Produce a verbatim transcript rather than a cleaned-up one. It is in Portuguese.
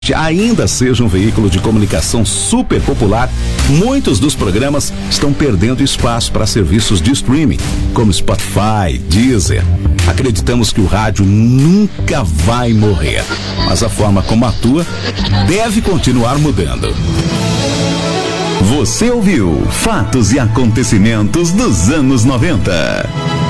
ainda seja um veículo de comunicação super popular, muitos dos programas estão perdendo espaço para serviços de streaming, como Spotify, Deezer. Acreditamos que o rádio nunca vai morrer, mas a forma como atua deve continuar mudando. Você ouviu Fatos e Acontecimentos dos anos noventa.